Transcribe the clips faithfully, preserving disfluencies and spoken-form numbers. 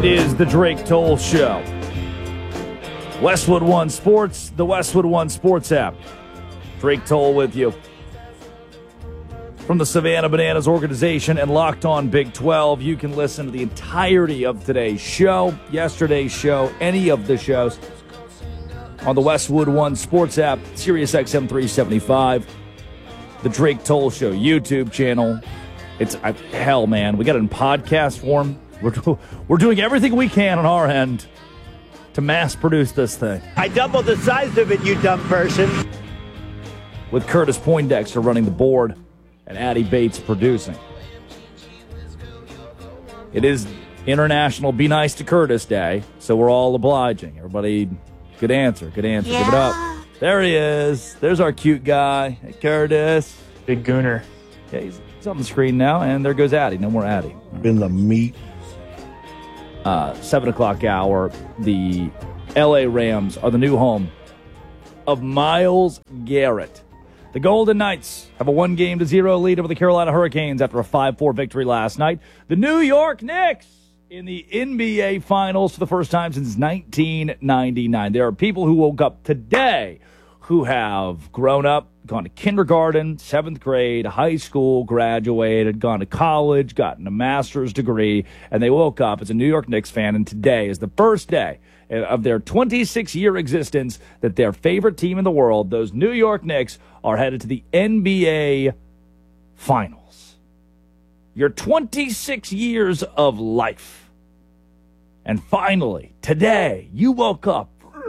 It is the Drake Toll Show. Westwood One Sports, the Westwood One Sports app. Drake Toll with you. From the Savannah Bananas organization and Locked On Big twelve, you can listen to the entirety of today's show, yesterday's show, any of the shows on the Westwood One Sports app, Sirius X M three seventy-five, the Drake Toll Show YouTube channel. It's uh, hell, man. We got it in podcast form. We're, do- we're doing everything we can on our end to mass produce this thing. I doubled the size of it, you dumb person. With Curtis Poindexter running the board and Addie Bates producing. It is International Be Nice to Curtis Day, so we're all obliging. Everybody, good answer, good answer. Yeah. Give it up. There he is. There's our cute guy. Hey, Curtis. Big gooner. Yeah, he's, he's on the screen now, and there goes Addie. No more Addie. In the meat. Uh, seven o'clock hour, the L A Rams are the new home of Myles Garrett. The Golden Knights have a one game to zero lead over the Carolina Hurricanes after a five four victory last night. The New York Knicks in the N B A Finals for the first time since nineteen ninety-nine. There are people who woke up today who have grown up, gone to kindergarten, seventh grade, high school, graduated, gone to college, gotten a master's degree, and they woke up as a New York Knicks fan, and today is the first day of their twenty-six year existence that their favorite team in the world, those New York Knicks, are headed to the N B A Finals. Your twenty-six years of life. And finally, today, you woke up.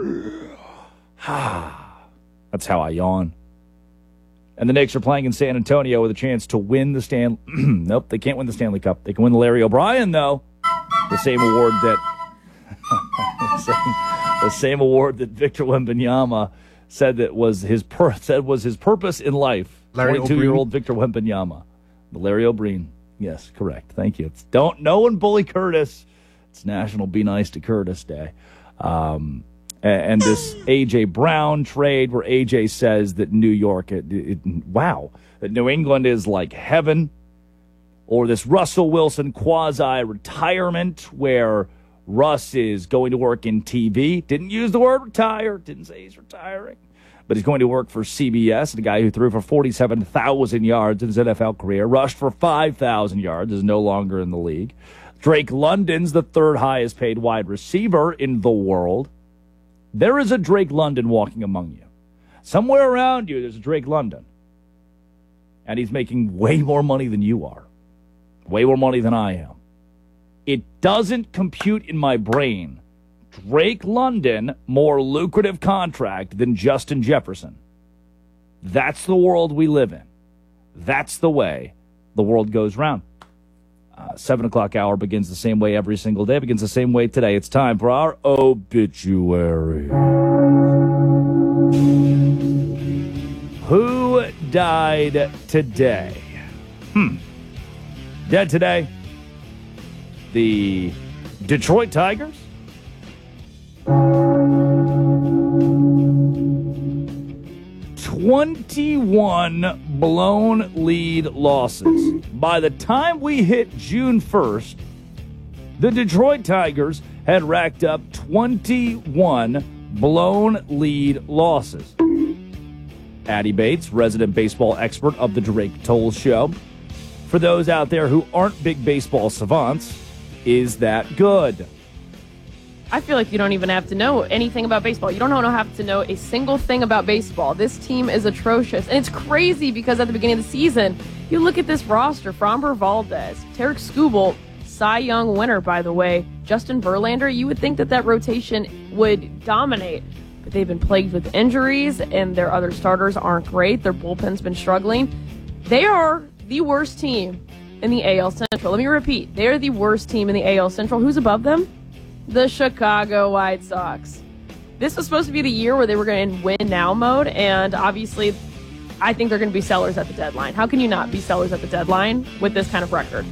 That's how I yawn. And the Knicks are playing in San Antonio with a chance to win the Stan. Nope, they can't win the Stanley Cup. They can win the Larry O'Brien, though. The same award that the, same, the same award that Victor Wembanyama said that was his pur- said was his purpose in life. twenty-two-year-old Victor Wembanyama, the Larry O'Brien. Yes, correct. Thank you. It's don't no one bully Curtis. It's National Be Nice to Curtis Day. Um, and this A J. Brown trade where A J says that New York, it, it, wow, that New England is like heaven. Or this Russell Wilson quasi-retirement where Russ is going to work in T V. Didn't use the word retire. Didn't say he's retiring. But he's going to work for C B S. The guy who threw for forty-seven thousand yards in his N F L career, rushed for five thousand yards, is no longer in the league. Drake London's the third highest paid wide receiver in the world. There is a Drake London walking among you. Somewhere around you, there's a Drake London. And he's making way more money than you are. Way more money than I am. It doesn't compute in my brain. Drake London, more lucrative contract than Justin Jefferson. That's the world we live in. That's the way the world goes round. Uh, seven o'clock hour begins the same way every single day. Begins the same way today. It's time for our obituary. Who died today? Hmm. Dead today. The Detroit Tigers. twenty-one blown lead losses. By the time we hit June first, the Detroit Tigers had racked up twenty-one blown lead losses. Addie Bates, resident baseball expert of the Drake Toll Show. For those out there who aren't big baseball savants, is that good? I feel like you don't even have to know anything about baseball. You don't have to know a single thing about baseball. This team is atrocious. And it's crazy because at the beginning of the season, you look at this roster. Framber Valdez, Tarek Skubal, Cy Young winner, by the way, Justin Verlander. You would think that that rotation would dominate. But they've been plagued with injuries, and their other starters aren't great. Their bullpen's been struggling. They are the worst team in the A L Central. Let me repeat. They are the worst team in the A L Central. Who's above them? The Chicago White Sox. This was supposed to be the year where they were going to win now mode, and obviously I think they're going to be sellers at the deadline. How can you not be sellers at the deadline with this kind of record?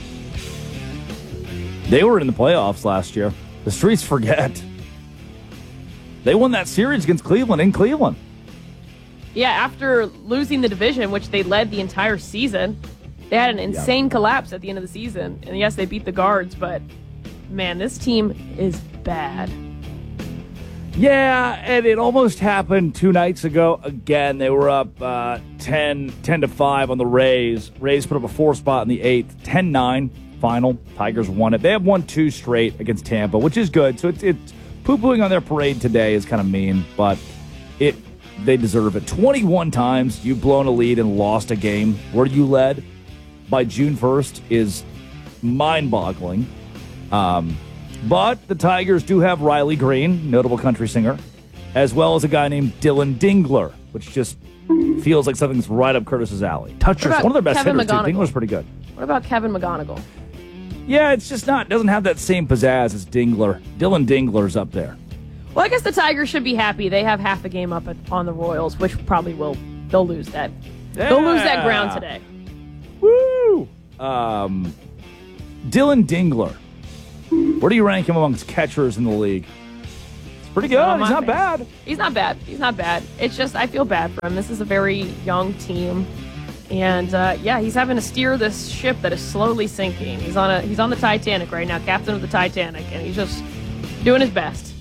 They were in the playoffs last year. The streets forget. They won that series against Cleveland in Cleveland. Yeah, after losing the division, which they led the entire season, they had an insane yeah. collapse at the end of the season. And yes, they beat the Guards, but man, this team is bad. Yeah, and it almost happened two nights ago. Again, they were up uh, ten, ten to five on the Rays. Rays put up a four spot in the eighth, ten nine final. Tigers won it. They have won two straight against Tampa, which is good. So it's, it's poo-pooing on their parade today is kind of mean, but it they deserve it. twenty-one times you've blown a lead and lost a game where you led by June first is mind-boggling. Um, but the Tigers do have Riley Green, notable country singer, as well as a guy named Dylan Dingler, which just feels like something's right up Curtis's alley. Touchers, one of their best Kevin hitters, too. McGonigal? Dingler's pretty good. What about Kevin McGonigal? Yeah, it's just not, doesn't have that same pizzazz as Dingler. Dylan Dingler's up there. Well, I guess the Tigers should be happy. They have half a game up at, on the Royals, which probably will, they'll lose that. Yeah. They'll lose that ground today. Woo! Um, Dylan Dingler. Where do you rank him amongst catchers in the league? It's pretty good. Oh, He's not man. bad. He's not bad. He's not bad. It's just, I feel bad for him. This is a very young team. And, uh, yeah, he's having to steer this ship that is slowly sinking. He's on a he's on the Titanic right now, captain of the Titanic, and he's just doing his best.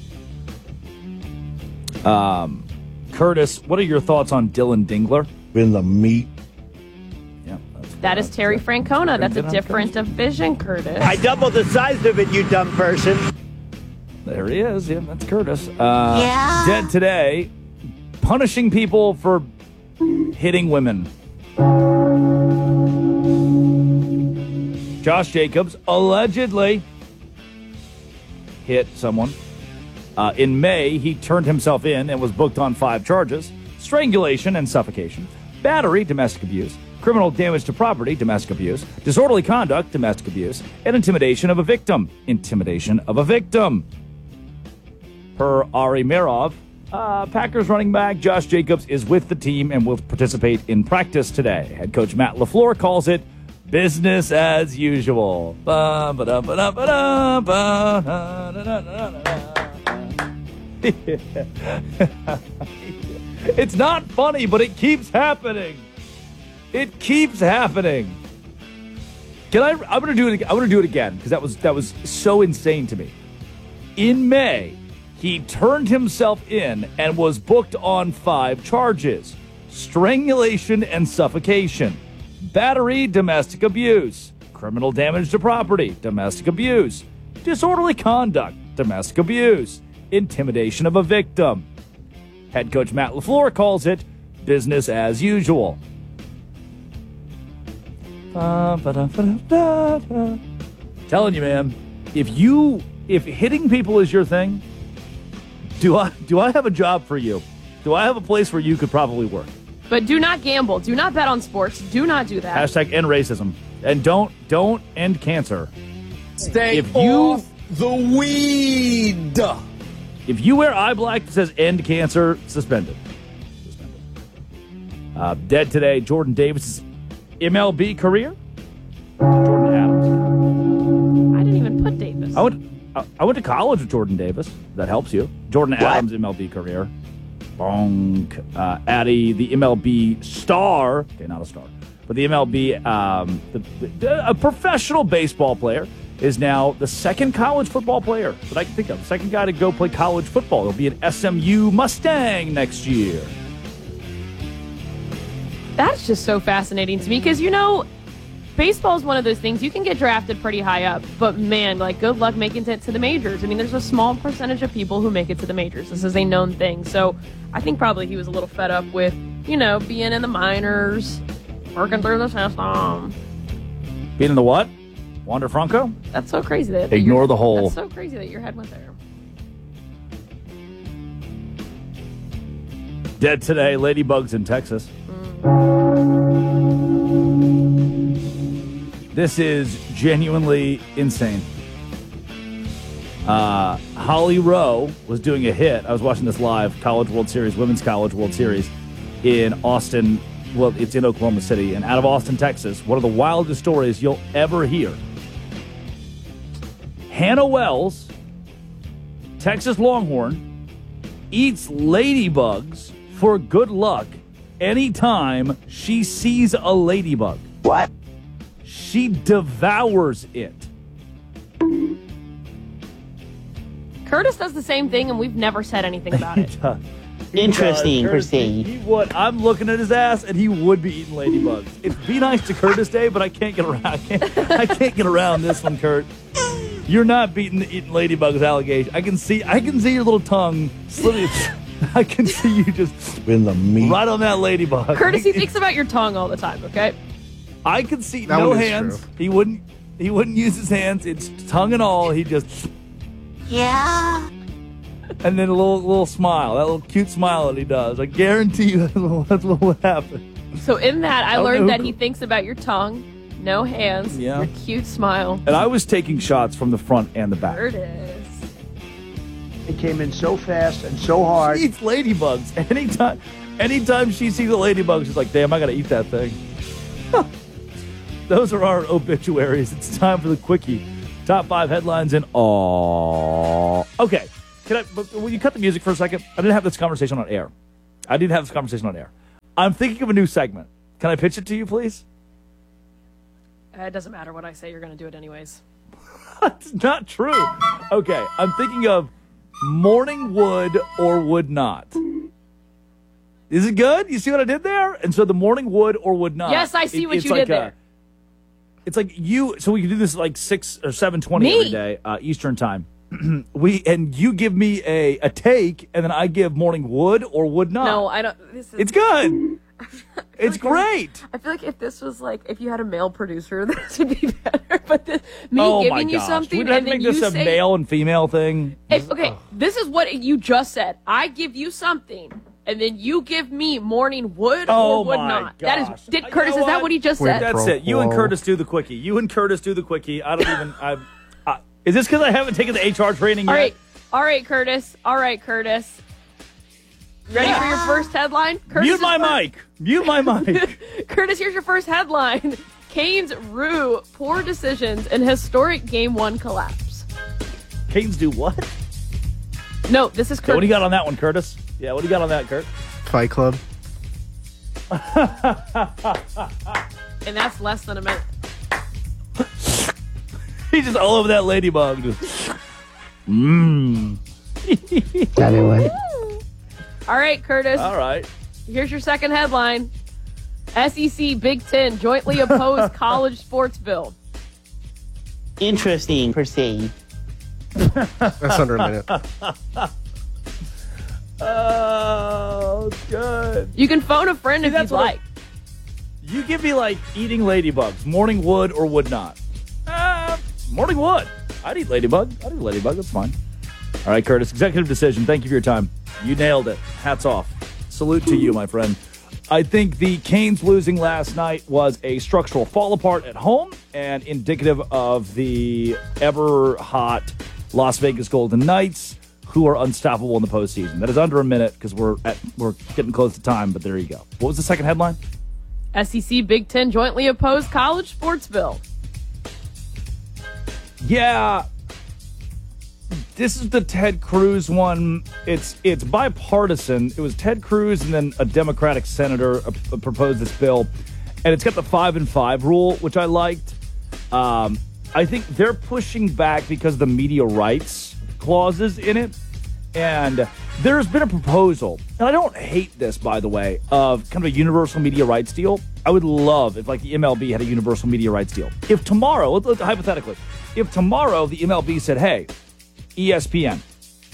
Um, Curtis, what are your thoughts on Dylan Dingler? In the meat. Yeah, that's That is Terry Francona. That's a different division, Curtis. I doubled the size of it, you dumb person. There he is. Yeah, that's Curtis. Uh, yeah. Dead today, punishing people for hitting women. Josh Jacobs allegedly hit someone. Uh, in May, he turned himself in and was booked on five charges: strangulation and suffocation, battery, domestic abuse, criminal damage to property, domestic abuse, disorderly conduct, domestic abuse, and intimidation of a victim, intimidation of a victim. Per Ari Merov, uh, Packers running back Josh Jacobs is with the team and will participate in practice today. Head coach Matt LaFleur calls it business as usual. Ba, ba, da, ba, da, ba, da, ba, da, da, da, da, da. It's not funny, but it keeps happening. It keeps happening. Can I? I'm gonna do it. I'm gonna do it again because that was that was so insane to me. In May, he turned himself in and was booked on five charges: strangulation and suffocation, battery, domestic abuse, criminal damage to property, domestic abuse, disorderly conduct, domestic abuse, intimidation of a victim. Head coach Matt LaFleur calls it business as usual. Telling you, man, if you if hitting people is your thing, do I do I have a job for you? Do I have a place where you could probably work? But do not gamble. Do not bet on sports. Do not do that. Hashtag end racism. And don't don't end cancer. Stay if you, off the weed. If you wear eye black that says end cancer, suspended. Suspended. Uh, dead today, Jordan Davis' M L B career. Jordan Adams. I didn't even put Davis. I went, I, I went to college with Jordan Davis. That helps you. Jordan What? Adams' M L B career. Bonk. Uh, Addy, the M L B star. Okay, not a star. But the M L B, um, the, the, a professional baseball player, is now the second college football player that I can think of. The second guy to go play college football. He'll be an S M U Mustang next year. That's just so fascinating to me because, you know, baseball is one of those things you can get drafted pretty high up, but man, like, good luck making it to the majors. I mean, there's a small percentage of people who make it to the majors. This is a known thing. So I think probably he was a little fed up with, you know, being in the minors, working through the system. Being in the what? Wander Franco? That's so crazy that, that Ignore you're- the whole. That's so crazy that your head went there. Dead today, ladybugs in Texas. This is genuinely insane. Uh, Holly Rowe was doing a hit. I was watching this live, College World Series, Women's College World Series in Austin. Well, it's in Oklahoma City. And out of Austin, Texas, one of the wildest stories you'll ever hear. Hannah Wells, Texas Longhorn, eats ladybugs for good luck anytime she sees a ladybug. What? She devours it. Curtis does the same thing, and we've never said anything about it. Interesting, per se. He would. I'm looking at his ass, and he would be eating ladybugs. It's Be Nice to Curtis Day, but I can't get around. I can't, I can't get around this one, Kurt. You're not beating the eating ladybugs allegation. I can see. I can see your little tongue slipping. I can see you just In the meat. right on that ladybug. Curtis, he thinks about your tongue all the time, okay? I can see That no one is hands. true. He wouldn't. He wouldn't use his hands. It's tongue and all. He just. Yeah. And then a little little smile, that little cute smile that he does. I guarantee you that's what, that's what would happen. So in that, I don't know learned who that cr- he thinks about your tongue, no hands, Yeah. your cute smile. And I was taking shots from the front and the back. Curtis. It came in so fast and so hard. She eats ladybugs. Anytime, anytime she sees a ladybug, she's like, damn, I gotta eat that thing. Those are our obituaries. It's time for the quickie. Top five headlines in all. Okay. Can I, but will you cut the music for a second? I didn't have this conversation on air. I didn't have this conversation on air. I'm thinking of a new segment. Can I pitch it to you, please? Uh, It doesn't matter what I say, you're going to do it anyways. That's not true. Okay. I'm thinking of morning would or would not. Is it good? You see what I did there? And so the morning would or would not. Yes, I see what it's you like did there. A, it's like you. So we can do this like six or seven twenty Me? every day, uh, Eastern time. we and you give me a a take, and then I give morning would or would not. No, I don't. This is, It's good. It's like great. I feel like if this was like, if you had a male producer, this would be better. But this, me Oh my giving you gosh. something We'd have and to then make you this a say, male and female thing. if, okay, this is what you just said. I give you something, and then you give me morning would Oh or would my not. That gosh. is, did You Curtis? know Is that what? what he just Wait, said? That's Pro it. You and quo. Curtis do the quickie. You and Curtis do the quickie. I don't even. I, I, is this because I haven't taken the H R training yet? All right, all right, Curtis. All right, Curtis. Ready for your first headline? Curtis Mute my first- mic. Mute my mic. Curtis, here's your first headline. Canes rue poor decisions and historic game one collapse. Canes do what? No, this is Yeah, Curtis. what do you got on that one, Curtis? Yeah, what do you got on that, Kurt? Fight Club. And that's less than a minute. He's just all over that ladybug. Mmm. All right, Curtis. All right. Here's your second headline. S E C Big Ten jointly oppose college sports bill. Interesting, per se. That's under a minute. Oh, good. You can phone a friend if that's you'd what I- like. You give me like eating ladybugs. Morning would or would not? Uh, morning would. I'd eat ladybug. I'd eat ladybug. That's fine. All right, Curtis. Executive decision. Thank you for your time. You nailed it. Hats off. Salute to you, my friend. I think the Canes losing last night was a structural fall apart at home and indicative of the ever hot Las Vegas Golden Knights, who are unstoppable in the postseason. That is under a minute because we're at we're getting close to time. But there you go. What was the second headline? S E C Big Ten jointly oppose college sports bill. Yeah. This is the Ted Cruz one. It's it's bipartisan. It was Ted Cruz and then a Democratic senator uh, uh, proposed this bill, and it's got the five and five rule, which I liked. Um, I think they're pushing back because of the media rights clauses in it, and there's been a proposal, and I don't hate this, by the way, of kind of a universal media rights deal. I would love if, like, the M L B had a universal media rights deal. If tomorrow, let's- let's- hypothetically, if tomorrow the M L B said, hey, E S P N,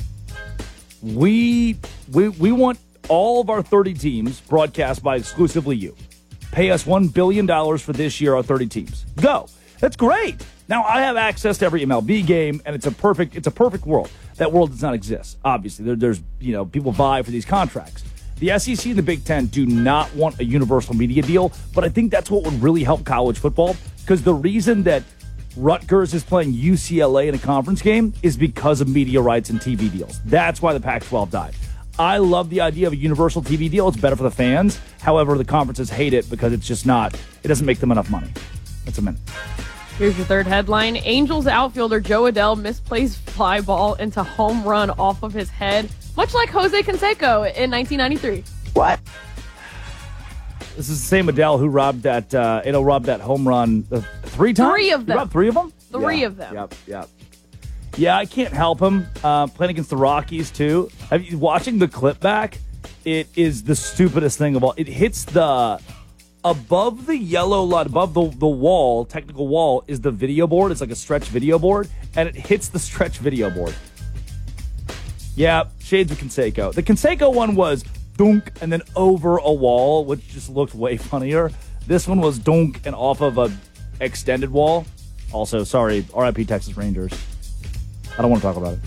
we, we, we want all of our thirty teams broadcast by exclusively you. Pay us one billion dollars for this year, our thirty teams. Go. That's great. Now I have access to every M L B game, and it's a perfect it's a perfect world. That world does not exist. Obviously, there, there's you know people vie for these contracts. The S E C and the Big Ten do not want a universal media deal, but I think that's what would really help college football, because the reason that Rutgers is playing U C L A in a conference game is because of media rights and T V deals. That's why the Pac twelve died. I love the idea of a universal T V deal. It's better for the fans. However, the conferences hate it because it's just not, it doesn't make them enough money. That's a minute. Here's your third headline. Angels outfielder Joe Adell misplays fly ball into home run off of his head, much like Jose Canseco in nineteen ninety-three. What? This is the same Adele who robbed that, uh, Adele robbed that home run uh, three times? Three of He them. robbed three of them? Three Yeah, of them. Yep, yep. Yeah, I can't help him. Uh, playing against the Rockies, too. Have you, watching the clip back, it is the stupidest thing of all. It hits the... Above the yellow line, above the, the wall, technical wall, is the video board. It's like a stretch video board, and it hits the stretch video board. Yeah, shades of Canseco. The Canseco one was dunk and then over a wall, which just looked way funnier. This one was dunk and off of a extended wall. Also, sorry, R I P Texas Rangers. I don't want to talk about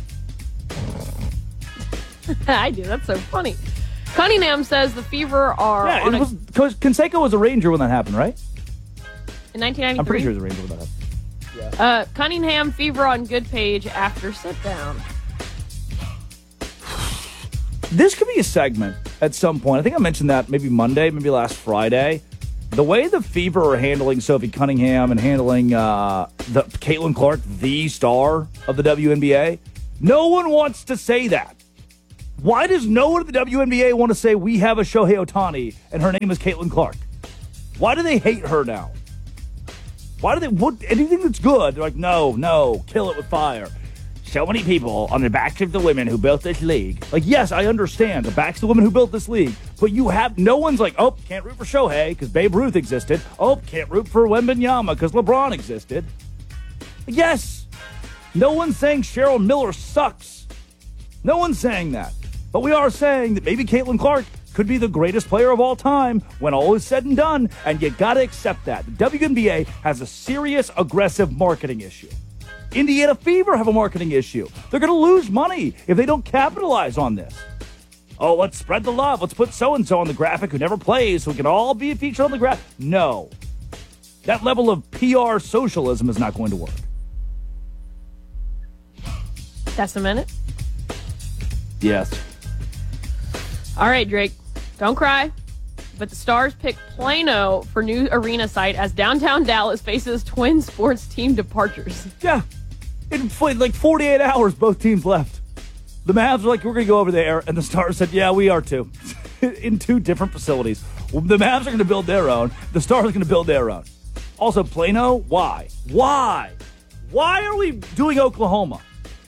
it. I do. That's so funny. Cunningham says the Fever are Yeah, on it a, was because Canseco was a Ranger when that happened, right? in nineteen ninety-three. I'm pretty sure he was a Ranger when that happened. Uh, Cunningham Fever on good page after sit down. This could be a segment at some point. I think I mentioned that maybe Monday, maybe last Friday. The way the Fever are handling Sophie Cunningham and handling uh, the Caitlin Clark, the star of the W N B A, no one wants to say that. Why does no one at the W N B A want to say we have a Shohei Ohtani and her name is Caitlin Clark? Why do they hate her now? Why do they what anything that's good? They're like, no, no, kill it with fire. So many people on the backs of the women who built this league. Like, yes, I understand the backs of the women who built this league, but you have no one's like, oh, can't root for Shohei because Babe Ruth existed. Oh, can't root for Wembanyama because LeBron existed. Yes, no one's saying Cheryl Miller sucks. No one's saying that. But we are saying that maybe Caitlin Clark could be the greatest player of all time when all is said and done, and you got to accept that. The W N B A has a serious, aggressive marketing issue. Indiana Fever have a marketing issue. They're going to lose money if they don't capitalize on this. Oh, let's spread the love. Let's put so-and-so on the graphic who never plays so we can all be featured on the graphic. No. That level of P R socialism is not going to work. That's a minute. Yes. All right, Drake, don't cry. But the Stars pick Plano for new arena site as downtown Dallas faces twin sports team departures. Yeah. In like forty-eight hours, both teams left. The Mavs were like, we're going to go over there. And the Stars said, yeah, we are too. In two different facilities. The Mavs are going to build their own. The Stars are going to build their own. Also, Plano, why? Why? Why are we doing Oklahoma?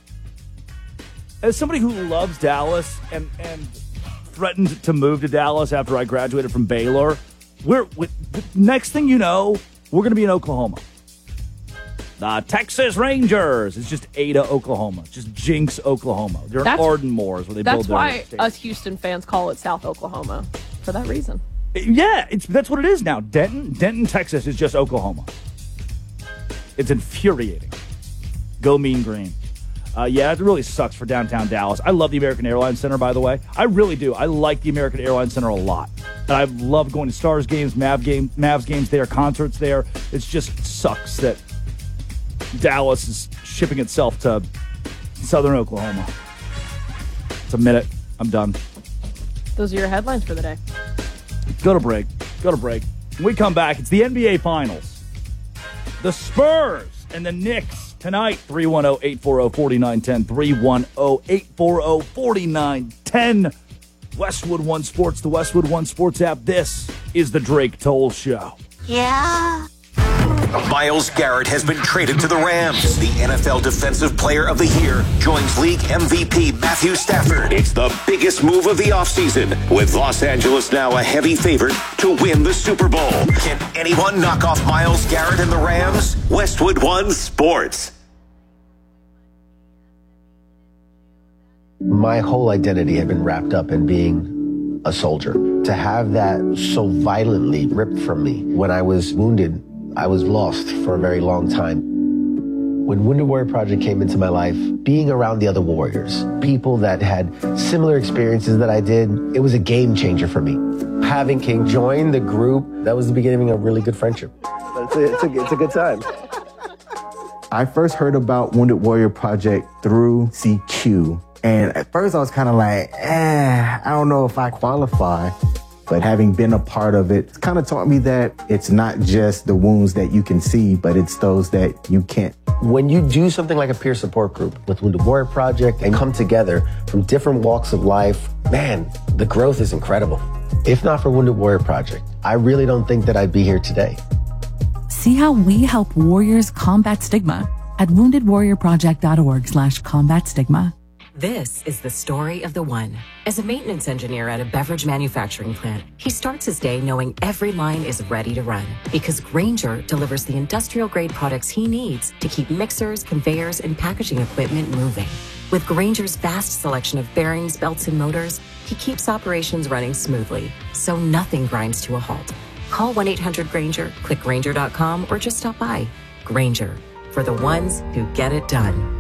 As somebody who loves Dallas and, and threatened to move to Dallas after I graduated from Baylor, we're, we, the next thing you know, we're going to be in Oklahoma. The Texas Rangers. It's just Ada, Oklahoma. Just Jinx, Oklahoma. They're in That's- Ardmore is where they build That's their why stadium. us Houston fans call it South Oklahoma, for that reason. Yeah, it's that's what it is now. Denton, Denton, Texas is just Oklahoma. It's infuriating. Go Mean Green. Uh, yeah, it really sucks for downtown Dallas. I love the American Airlines Center, by the way. I really do. I like the American Airlines Center a lot. And I love going to Stars games, Mav game, Mavs games there, concerts there. It just sucks that Dallas is shipping itself to southern Oklahoma. It's a minute. I'm done. Those are your headlines for the day. Go to break. Go to break. When we come back, it's the N B A Finals. The Spurs and the Knicks tonight. three one zero, eight four zero, four nine one zero. three one zero, eight four zero, four nine one zero. Westwood One Sports, the Westwood One Sports app. This is the Drake Toll Show. Yeah. Myles Garrett has been traded to the Rams. The N F L Defensive Player of the Year joins league M V P Matthew Stafford. It's the biggest move of the offseason, with Los Angeles now a heavy favorite to win the Super Bowl. Can anyone knock off Myles Garrett and the Rams? Westwood One Sports. My whole identity had been wrapped up in being a soldier. To have that so violently ripped from me when I was wounded, I was lost for a very long time. When Wounded Warrior Project came into my life, being around the other warriors, people that had similar experiences that I did, it was a game changer for me. Having King join the group, that was the beginning of a really good friendship. It's a, it's a, it's a good time. I first heard about Wounded Warrior Project through C Q. And at first I was kind of like, eh, I don't know if I qualify. But having been a part of it, it's kind of taught me that it's not just the wounds that you can see, but it's those that you can't. When you do something like a peer support group with Wounded Warrior Project and come together from different walks of life, man, the growth is incredible. If not for Wounded Warrior Project, I really don't think that I'd be here today. See how we help warriors combat stigma at wounded warrior project dot org slash combat stigma. This is the story of the one. As a maintenance engineer at a beverage manufacturing plant, he starts his day knowing every line is ready to run because Grainger delivers the industrial-grade products he needs to keep mixers, conveyors, and packaging equipment moving. With Grainger's vast selection of bearings, belts, and motors, he keeps operations running smoothly, so nothing grinds to a halt. Call one eight hundred Grainger, click Grainger dot com, or just stop by. Grainger, for the ones who get it done.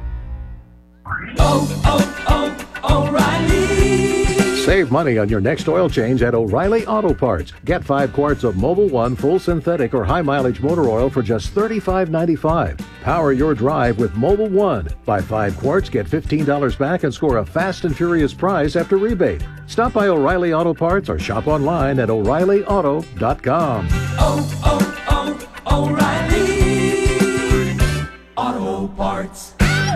Oh, oh, oh, O'Reilly! Save money on your next oil change at O'Reilly Auto Parts. Get five quarts of Mobil one full synthetic or high mileage motor oil for just thirty-five ninety-five. Power your drive with Mobil one. Buy five quarts, get fifteen dollars back, and score a fast and furious prize after rebate. Stop by O'Reilly Auto Parts or shop online at O'Reilly Auto dot com. Oh, oh, oh, O'Reilly Auto Parts.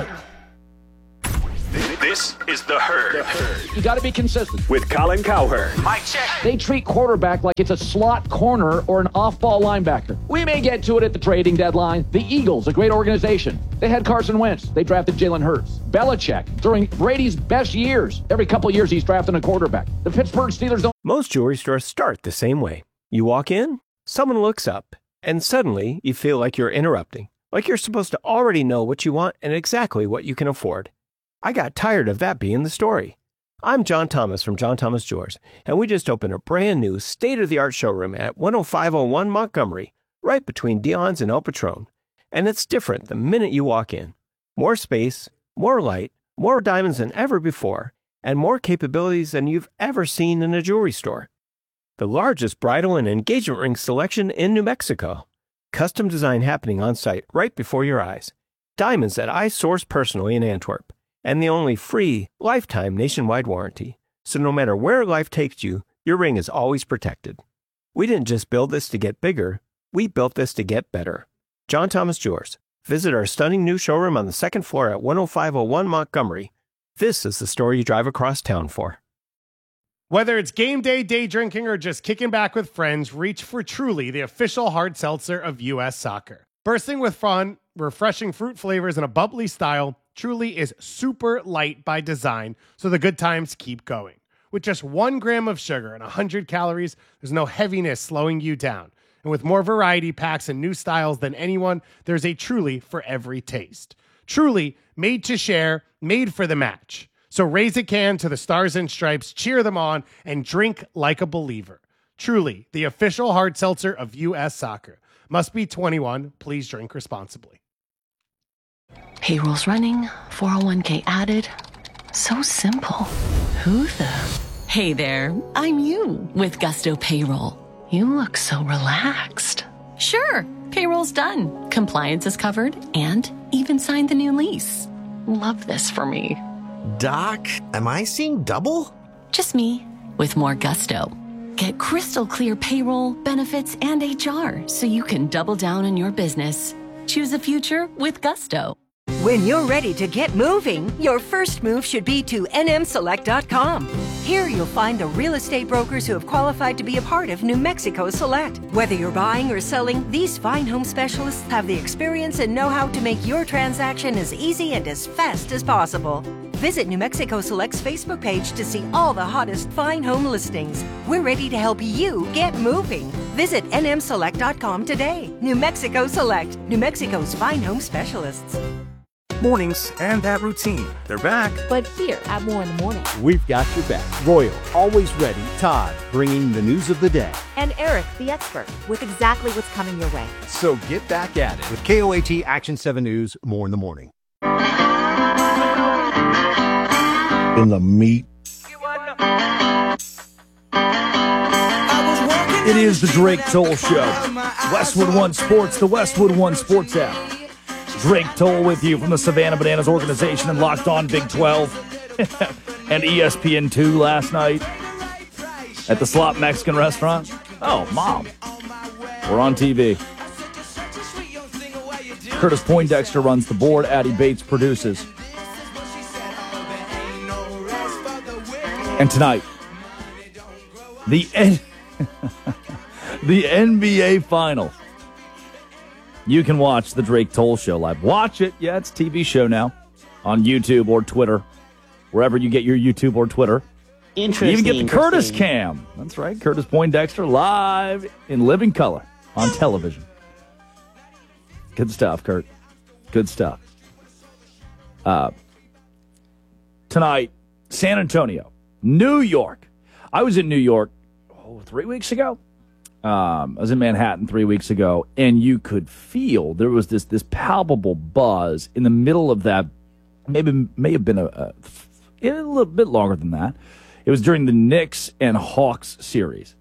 This is The Herd. The Herd. You got to be consistent. With Colin Cowherd. Mike check. They treat quarterback like it's a slot corner or an off-ball linebacker. We may get to it at the trading deadline. The Eagles, a great organization. They had Carson Wentz. They drafted Jalen Hurts. Belichick, during Brady's best years. Every couple of years, he's drafting a quarterback. The Pittsburgh Steelers don't... Most jewelry stores start the same way. You walk in, someone looks up, and suddenly you feel like you're interrupting. Like you're supposed to already know what you want and exactly what you can afford. I got tired of that being the story. I'm John Thomas from John Thomas Jewelers, and we just opened a brand new state-of-the-art showroom at one oh five oh one Montgomery, right between Dion's and El Patron. And it's different the minute you walk in. More space, more light, more diamonds than ever before, and more capabilities than you've ever seen in a jewelry store. The largest bridal and engagement ring selection in New Mexico. Custom design happening on site right before your eyes. Diamonds that I source personally in Antwerp. And the only free, lifetime nationwide warranty. So no matter where life takes you, your ring is always protected. We didn't just build this to get bigger, we built this to get better. John Thomas Jewelers. Visit our stunning new showroom on the second floor at one oh five oh one Montgomery. This is the store you drive across town for. Whether it's game day, day drinking, or just kicking back with friends, reach for Truly, the official hard seltzer of U S Soccer. Bursting with fun, refreshing fruit flavors, and a bubbly style, Truly is super light by design, so the good times keep going. With just one gram of sugar and one hundred calories, there's no heaviness slowing you down. And with more variety packs and new styles than anyone, there's a Truly for every taste. Truly, made to share, made for the match. So raise a can to the Stars and Stripes, cheer them on, and drink like a believer. Truly, the official hard seltzer of U S Soccer. Must be twenty-one. Please drink responsibly. Payroll's running, four oh one k added. So simple. Who the? Hey there, I'm you with Gusto Payroll. You look so relaxed. Sure, payroll's done. Compliance is covered and even signed the new lease. Love this for me. Doc, am I seeing double? Just me with more gusto. Get crystal clear payroll, benefits, and H R so you can double down on your business. Choose a future with Gusto. When you're ready to get moving, your first move should be to N M Select dot com. Here you'll find the real estate brokers who have qualified to be a part of New Mexico Select. Whether you're buying or selling, these fine home specialists have the experience and know-how to make your transaction as easy and as fast as possible. Visit New Mexico Select's Facebook page to see all the hottest fine home listings. We're ready to help you get moving. Visit N M Select dot com today. New Mexico Select, New Mexico's fine home specialists. Mornings and that routine. They're back. But here at More in the Morning, we've got your back. Royal, always ready. Todd, bringing the news of the day. And Eric, the expert, with exactly what's coming your way. So get back at it with K O A T Action seven News, More in the Morning. In the meat. It is the Drake Toll Show. Westwood One Sports, the Westwood One Sports app. Drake Toll with you from the Savannah Bananas organization and Locked On Big twelve and E S P N two last night at the Slop Mexican restaurant. Oh, Mom. We're on T V. Curtis Poindexter runs the board. Addie Bates produces. And tonight, the N- the N B A Finals. you can watch the Drake Toll Show live. Watch it. Yeah, it's a T V show now on YouTube or Twitter, wherever you get your YouTube or Twitter. Interesting. You even get the Curtis cam. That's right. Curtis Poindexter live in living color on television. Good stuff, Kurt. Good stuff. Uh, tonight, San Antonio, New York. I was in New York oh, three weeks ago. Um, I was in Manhattan three weeks ago, and you could feel there was this this palpable buzz in the middle of that. Maybe may have been a, a, a little bit longer than that. It was during the Knicks and Hawks series,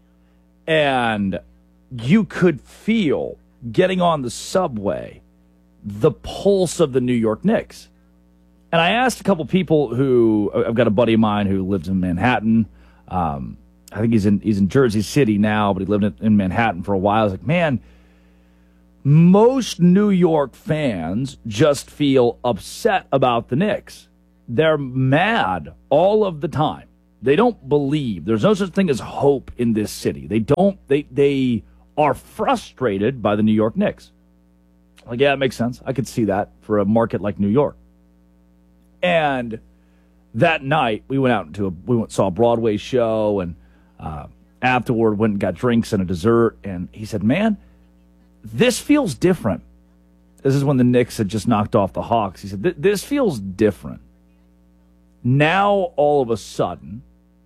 and you could feel getting on the subway the pulse of the New York Knicks. And I asked a couple people who I've got a buddy of mine who lives in Manhattan. Um, I think he's in he's in Jersey City now, but he lived in, in Manhattan for a while. I was like, man, most New York fans just feel upset about the Knicks. They're mad all of the time. They don't believe. There's no such thing as hope in this city. They don't. They they are frustrated by the New York Knicks. Like, yeah, it makes sense. I could see that for a market like New York. And that night, we went out to a we went saw a Broadway show, and uh, afterward went and got drinks and a dessert. And he said, "Man, this feels different." This is when the Knicks had just knocked off the Hawks. He said, "This feels different." Now, all of a sudden,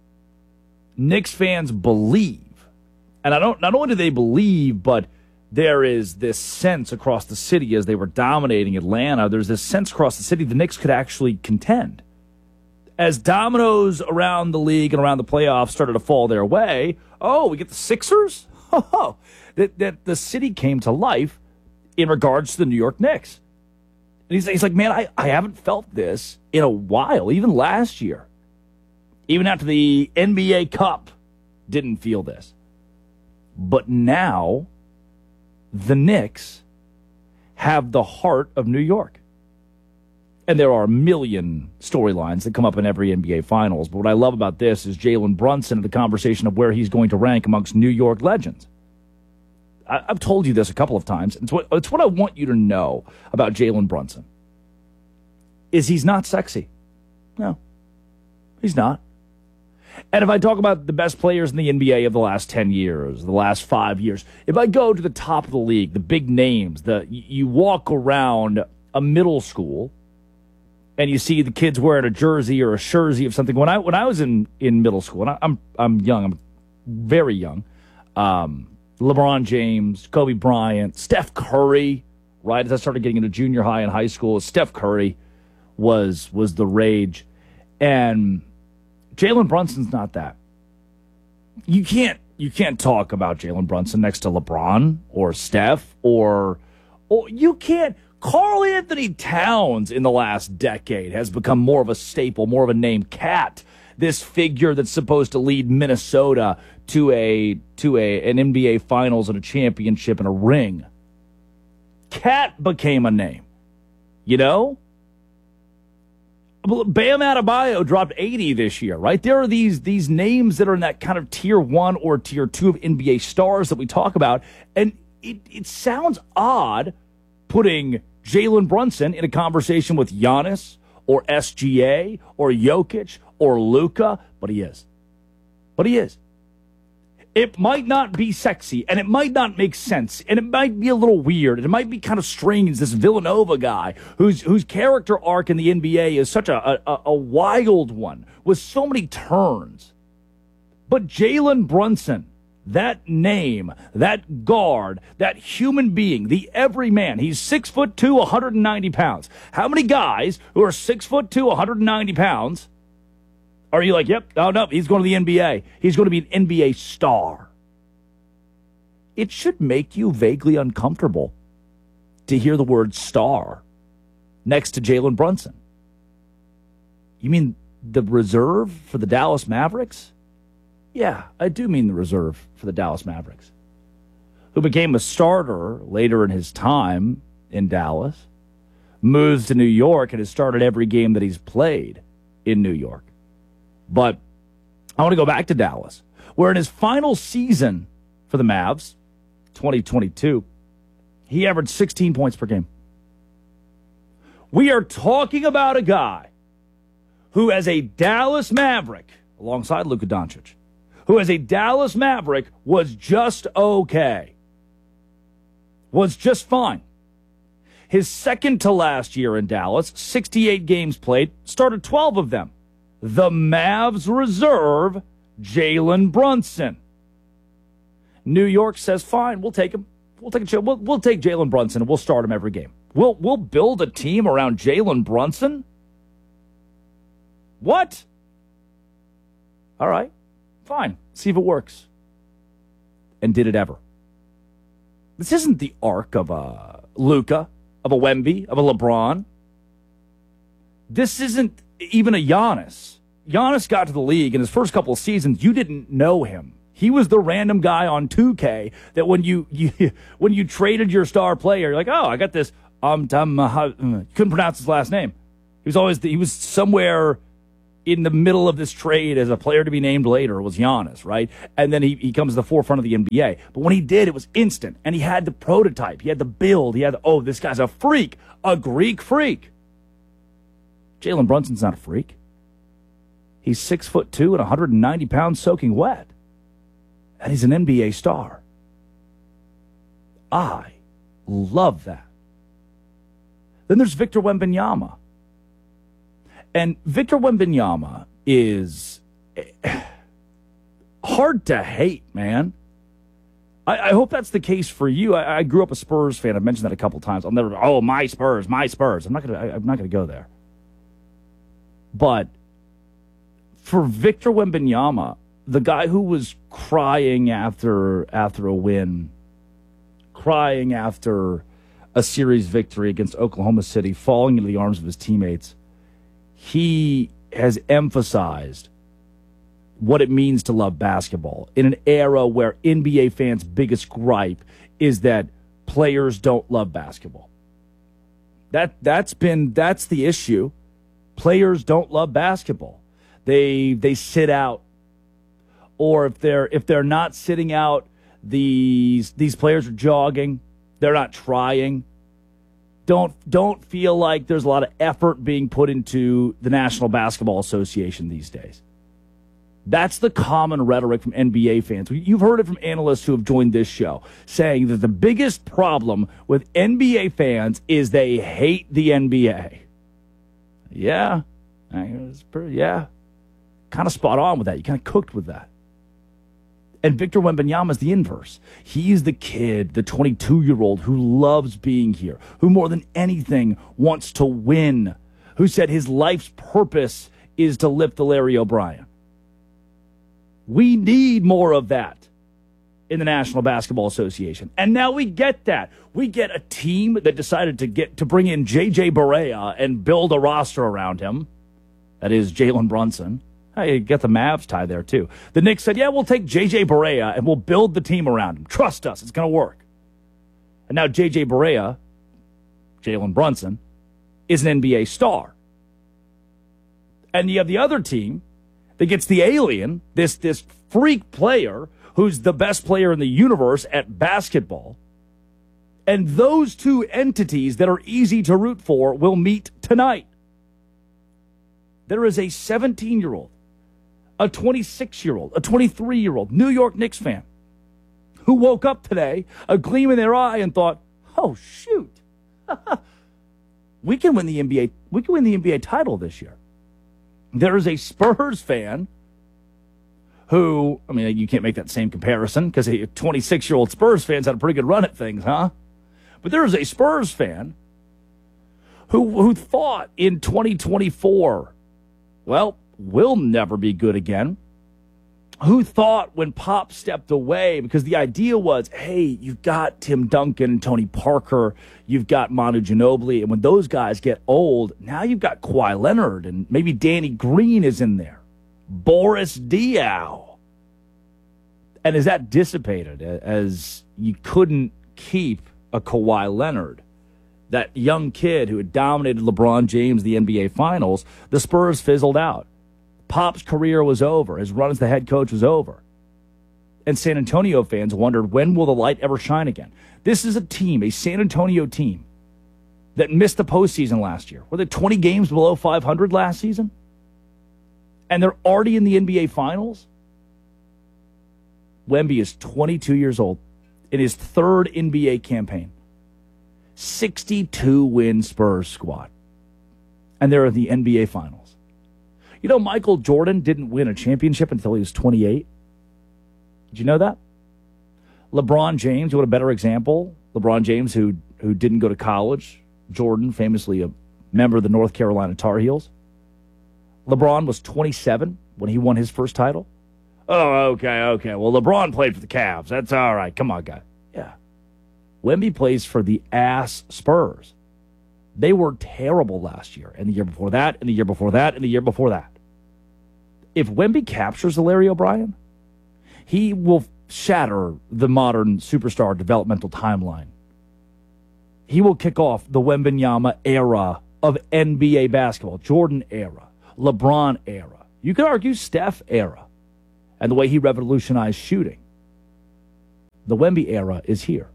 Knicks fans believe, and I don't. Not only do they believe, but there is this sense across the city as they were dominating Atlanta. There's this sense across the city the Knicks could actually contend. As dominoes around the league and around the playoffs started to fall their way, oh, we get the Sixers? Oh, that, that the city came to life in regards to the New York Knicks. And he's, he's like, man, I, I haven't felt this in a while, even last year. Even after the N B A Cup, didn't feel this. But now, the Knicks have the heart of New York. And there are a million storylines that come up in every N B A Finals. But what I love about this is Jalen Brunson and the conversation of where he's going to rank amongst New York legends. I, I've told you this a couple of times. It's what, it's what I want you to know about Jalen Brunson. Is he's not sexy. No, he's not. And if I talk about the best players in the N B A of the last ten years, the last five years, if I go to the top of the league, the big names, the you walk around a middle school and you see the kids wearing a jersey or a jersey of something. When I when I was in, in middle school, and I, I'm I'm young, I'm very young. Um, LeBron James, Kobe Bryant, Steph Curry. Right as I started getting into junior high and high school, Steph Curry was was the rage, and Jalen Brunson's not that. You can't you can't talk about Jalen Brunson next to LeBron or Steph or or you can't. Karl Anthony Towns in the last decade has become more of a staple, more of a name. Cat, this figure that's supposed to lead Minnesota to a to a an N B A Finals and a championship and a ring. Cat became a name. You know? Bam Adebayo dropped eighty this year, right? There are these these names that are in that kind of tier one or tier two of N B A stars that we talk about, and it, it sounds odd putting Jalen Brunson in a conversation with Giannis or S G A or Jokic or Luka, but he is. But he is. It might not be sexy, and it might not make sense, and it might be a little weird, and it might be kind of strange, this Villanova guy whose whose character arc in the N B A is such a, a, a wild one with so many turns. But Jalen Brunson, that name, that guard, that human being, the everyman, he's six foot two, one hundred ninety pounds. How many guys who are six foot two, one hundred ninety pounds are you like, yep, oh no, he's going to the N B A. He's going to be an N B A star. It should make you vaguely uncomfortable to hear the word star next to Jalen Brunson. You mean the reserve for the Dallas Mavericks? Yeah, I do mean the reserve for the Dallas Mavericks, who became a starter later in his time in Dallas, moves to New York, and has started every game that he's played in New York. But I want to go back to Dallas, where in his final season for the Mavs, twenty twenty-two, He averaged sixteen points per game. We are talking about a guy who, as a Dallas Maverick, alongside Luka Doncic, who as a Dallas Maverick was just okay. Was just fine. His second to last year in Dallas, sixty-eight games played, started twelve of them. The Mavs reserve Jalen Brunson. New York says, fine, we'll take him. We'll take a, we'll, we'll take Jalen Brunson and we'll start him every game. We'll we'll build a team around Jalen Brunson? What? All right, fine. See if it works. And did it ever? This isn't the arc of a Luka, of a Wemby, of a LeBron. This isn't even a Giannis. Giannis got to the league in his first couple of seasons. You didn't know him. He was the random guy on two K that when you, you when you traded your star player, you're like, oh, I got this. Um, Tom, uh, couldn't pronounce his last name. He was always the, he was somewhere in the middle of this trade as a player to be named later. Was Giannis, right? And then he, he comes to the forefront of the N B A. But when he did, it was instant. And he had the prototype. He had the build. He had the, oh, this guy's a freak, a Greek freak. Jalen Brunson's not a freak. He's six foot two and one hundred ninety pounds soaking wet. And he's an N B A star. I love that. Then there's Victor Wembanyama. And Victor Wembanyama is hard to hate, man. I, I hope that's the case for you. I, I grew up a Spurs fan. I've mentioned that a couple times. I'll never, oh, my Spurs, my Spurs. I'm not gonna, I, I'm not gonna go there. But for Victor Wembanyama, the guy who was crying after after a win, crying after a series victory against Oklahoma City, falling into the arms of his teammates, he has emphasized what it means to love basketball in an era where N B A fans' biggest gripe is that players don't love basketball. That that's been that's the issue. Players don't love basketball. They they sit out. Or if they're if they're not sitting out, these these players are jogging. They're not trying. Don't don't feel like there's a lot of effort being put into the National Basketball Association these days. That's the common rhetoric from N B A fans. You've heard it from analysts who have joined this show, saying that the biggest problem with N B A fans is they hate the N B A. Yeah, it's pretty, yeah, kind of spot on with that. You kind of cooked with that. And Victor Wembanyama is the inverse. He's the kid, the twenty-two-year-old who loves being here, who more than anything wants to win, who said his life's purpose is to lift the Larry O'Brien. We need more of that in the National Basketball Association. And now we get that. We get a team that decided to get to bring in J J Barea and build a roster around him. That is Jalen Brunson. You get the Mavs tie there, too. The Knicks said, yeah, we'll take J J Barea and we'll build the team around him. Trust us, it's going to work. And now J J Barea, Jalen Brunson, is an N B A star. And you have the other team that gets the alien, this, this freak player who's the best player in the universe at basketball. And those two entities that are easy to root for will meet tonight. There is a seventeen-year-old, a twenty-six-year-old, a twenty-three-year-old New York Knicks fan who woke up today, a gleam in their eye, and thought, oh, shoot, we can win the N B A, we can win the N B A title this year. There is a Spurs fan who, I mean, you can't make that same comparison because a twenty-six-year-old Spurs fan's had a pretty good run at things, huh? But there is a Spurs fan who who thought in twenty twenty-four, well, we'll never be good again. Who thought when Pop stepped away, because the idea was, hey, you've got Tim Duncan and Tony Parker, you've got Manu Ginobili, and when those guys get old, now you've got Kawhi Leonard, and maybe Danny Green is in there. Boris Diaw. And as that dissipated, as you couldn't keep a Kawhi Leonard, that young kid who had dominated LeBron James the N B A Finals, the Spurs fizzled out. Pop's career was over. His run as the head coach was over. And San Antonio fans wondered, when will the light ever shine again? This is a team, a San Antonio team, that missed the postseason last year. Were they twenty games below five hundred last season? And they're already in the N B A Finals? Wemby is twenty-two years old in his third N B A campaign. sixty-two win Spurs squad. And they're in the N B A Finals. You know, Michael Jordan didn't win a championship until he was twenty-eight. Did you know that? LeBron James, what a better example. LeBron James, who who didn't go to college. Jordan, famously a member of the North Carolina Tar Heels. LeBron was twenty-seven when he won his first title. Oh, okay, okay. Well, LeBron played for the Cavs. That's all right. Come on, guy. Yeah. Wemby plays for the ass Spurs. They were terrible last year, and the year before that, and the year before that, and the year before that. If Wemby captures the Larry O'Brien, he will shatter the modern superstar developmental timeline. He will kick off the Wembanyama era of N B A basketball, Jordan era, LeBron era. You could argue Steph era, and the way he revolutionized shooting. The Wemby era is here.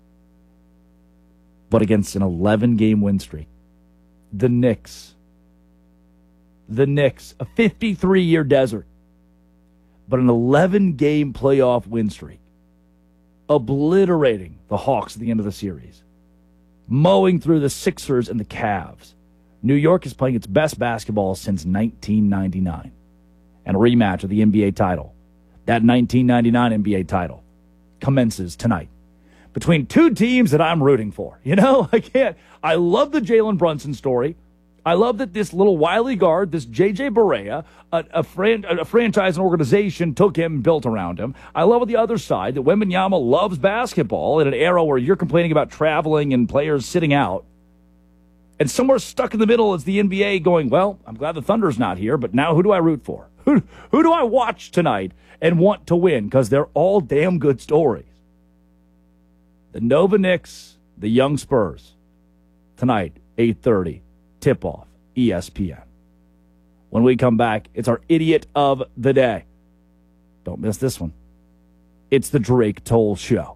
But against an eleven-game win streak, the Knicks, the Knicks, a fifty-three-year desert, but an eleven-game playoff win streak, obliterating the Hawks at the end of the series, mowing through the Sixers and the Cavs. New York is playing its best basketball since nineteen ninety-nine. And a rematch of the N B A title. That nineteen ninety-nine N B A title commences tonight between two teams that I'm rooting for. You know, I can't. I love the Jalen Brunson story. I love that this little wily guard, this J J Barea, a, a, fran- a franchise and organization took him and built around him. I love on the other side that Wembanyama loves basketball in an era where you're complaining about traveling and players sitting out. And somewhere stuck in the middle is the N B A going, well, I'm glad the Thunder's not here, but now who do I root for? Who, who do I watch tonight and want to win? Because they're all damn good stories. The Nova Knicks, the Young Spurs. Tonight, eight thirty. Tip-off, E S P N. When we come back, it's our Idiot of the Day. Don't miss this one. It's the Drake Toll Show.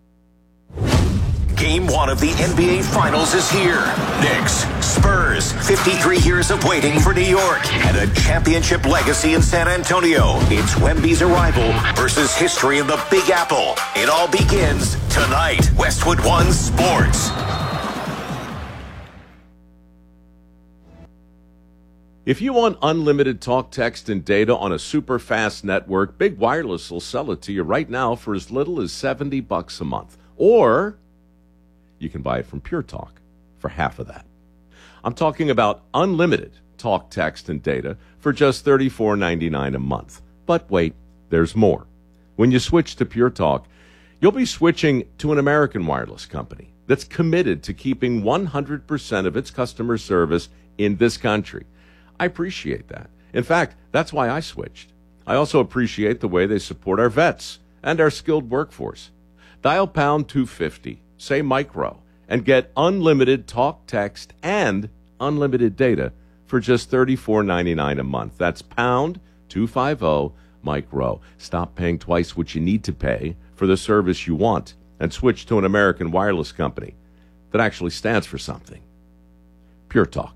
Game one of the N B A Finals is here. Knicks, Spurs, fifty-three years of waiting for New York, and a championship legacy in San Antonio. It's Wemby's arrival versus history in the Big Apple. It all begins tonight. Westwood One Sports. If you want unlimited talk, text, and data on a super fast network, Big Wireless will sell it to you right now for as little as seventy bucks a month. Or you can buy it from Pure Talk for half of that. I'm talking about unlimited talk, text, and data for just thirty-four ninety-nine a month. But wait, there's more. When you switch to Pure Talk, you'll be switching to an American wireless company that's committed to keeping one hundred percent of its customer service in this country. I appreciate that. In fact, that's why I switched. I also appreciate the way they support our vets and our skilled workforce. Dial pound two fifty, say micro, and get unlimited talk, text, and unlimited data for just thirty-four ninety-nine a month. That's pound two fifty, micro. Stop paying twice what you need to pay for the service you want and switch to an American wireless company that actually stands for something. Pure Talk.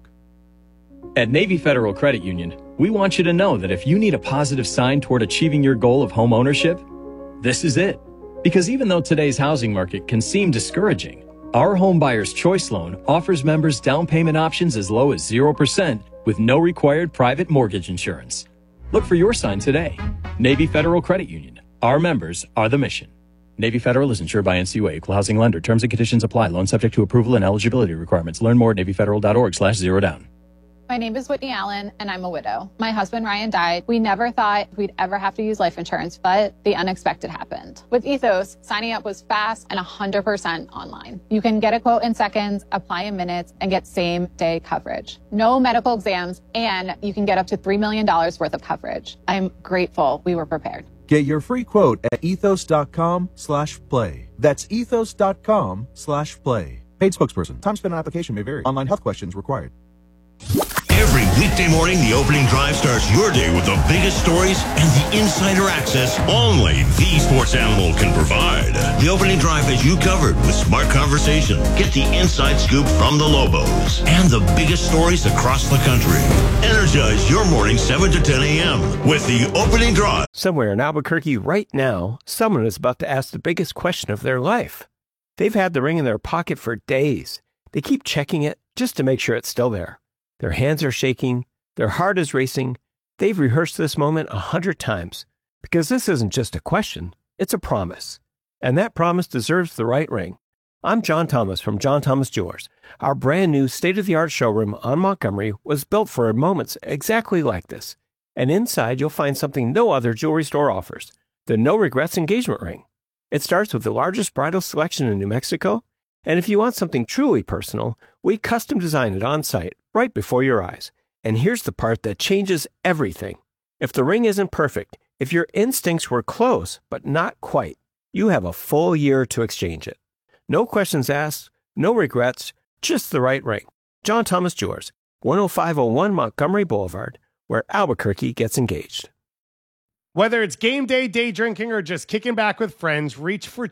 At Navy Federal Credit Union, we want you to know that if you need a positive sign toward achieving your goal of home ownership, this is it. Because even though today's housing market can seem discouraging, our Home Buyer's Choice Loan offers members down payment options as low as zero percent with no required private mortgage insurance. Look for your sign today. Navy Federal Credit Union. Our members are the mission. Navy Federal is insured by N C U A, Equal Housing Lender. Terms and conditions apply. Loan subject to approval and eligibility requirements. Learn more at NavyFederal.org slash zero down. My name is Whitney Allen, and I'm a widow. My husband, Ryan, died. We never thought we'd ever have to use life insurance, but the unexpected happened. With Ethos, signing up was fast and one hundred percent online. You can get a quote in seconds, apply in minutes, and get same-day coverage. No medical exams, and you can get up to three million dollars worth of coverage. I'm grateful we were prepared. Get your free quote at ethos.com slash play. That's ethos.com slash play. Paid spokesperson. Time spent on application may vary. Online health questions required. Every Weekday morning, the opening drive starts your day with the biggest stories and the insider access only the Sports Animal can provide. The opening drive has you covered with smart conversation. Get the inside scoop from the Lobos and the biggest stories across the country. Energize your morning seven to ten a.m. with the opening drive. Somewhere in Albuquerque right now, someone is about to ask the biggest question of their life. They've had the ring in their pocket for days. They keep checking it just to make sure it's still there. Their hands are shaking. Their heart is racing. They've rehearsed this moment a hundred times because this isn't just a question. It's a promise. And that promise deserves the right ring. I'm John Thomas from John Thomas Jewelers. Our brand new state-of-the-art showroom on Montgomery was built for moments exactly like this. And inside you'll find something no other jewelry store offers, the No Regrets engagement ring. It starts with the largest bridal selection in New Mexico. And if you want something truly personal, we custom design it on site right before your eyes. And here's the part that changes everything. If the ring isn't perfect, if your instincts were close but not quite, you have a full year to exchange it. No questions asked, no regrets, just the right ring. John Thomas Jewelers, one oh five oh one Montgomery Boulevard, where Albuquerque gets engaged. Whether it's game day, day drinking, or just kicking back with friends, reach for